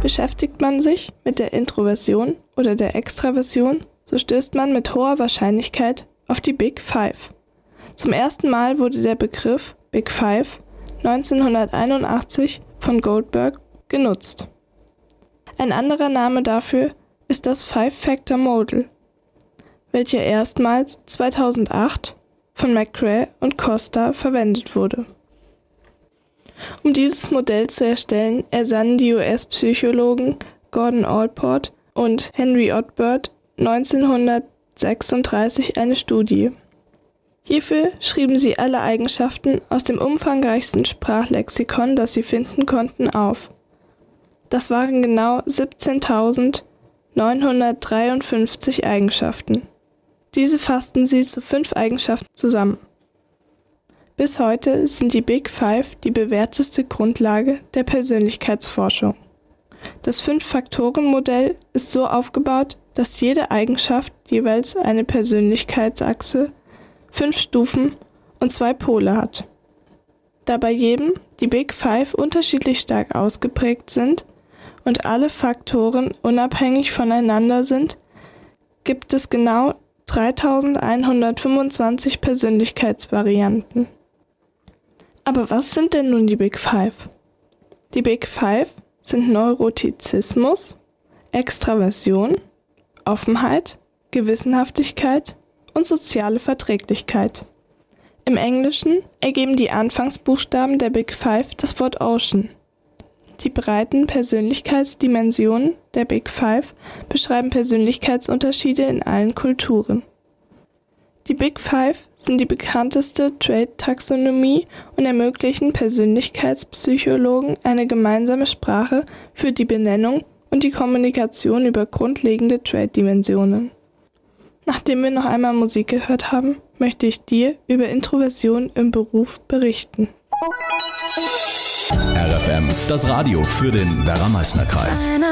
Beschäftigt man sich mit der Introversion oder der Extraversion, so stößt man mit hoher Wahrscheinlichkeit auf die Big Five. Zum ersten Mal wurde der Begriff Big Five 1981 von Goldberg genutzt. Ein anderer Name dafür ist das Five-Factor-Model, welcher erstmals 2008 von McRae und Costa verwendet wurde. Um dieses Modell zu erstellen, ersannen die US-Psychologen Gordon Allport und Henry Odberg 1936 eine Studie. Hierfür schrieben sie alle Eigenschaften aus dem umfangreichsten Sprachlexikon, das sie finden konnten, auf. Das waren genau 17.953 Eigenschaften. Diese fassten sie zu 5 Eigenschaften zusammen. Bis heute sind die Big Five die bewährteste Grundlage der Persönlichkeitsforschung. Das 5-Faktoren-Modell ist so aufgebaut, dass jede Eigenschaft jeweils eine Persönlichkeitsachse, 5 Stufen und 2 Pole hat. Da bei jedem die Big Five unterschiedlich stark ausgeprägt sind und alle Faktoren unabhängig voneinander sind, gibt es genau 3125 Persönlichkeitsvarianten. Aber was sind denn nun die Big Five? Die Big Five sind Neurotizismus, Extraversion, Offenheit, Gewissenhaftigkeit und soziale Verträglichkeit. Im Englischen ergeben die Anfangsbuchstaben der Big Five das Wort Ocean. Die breiten Persönlichkeitsdimensionen der Big Five beschreiben Persönlichkeitsunterschiede in allen Kulturen. Die Big Five sind die bekannteste Trait-Taxonomie und ermöglichen Persönlichkeitspsychologen eine gemeinsame Sprache für die Benennung und die Kommunikation über grundlegende Trait-Dimensionen. Nachdem wir noch einmal Musik gehört haben, möchte ich dir über Introversion im Beruf berichten. RFM, das Radio für den Werra-Meißner-Kreis.